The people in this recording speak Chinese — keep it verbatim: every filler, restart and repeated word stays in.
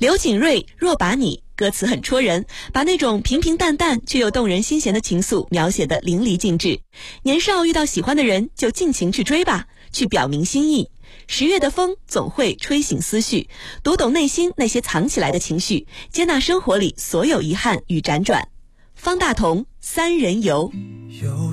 刘景睿若把你，歌词很戳人，把那种平平淡淡却又动人心弦的情愫描写得淋漓尽致。年少遇到喜欢的人，就尽情去追吧，去表明心意。十月的风总会吹醒思绪，读懂内心那些藏起来的情绪，接纳生活里所有遗憾与辗转。方大同，三人游。 有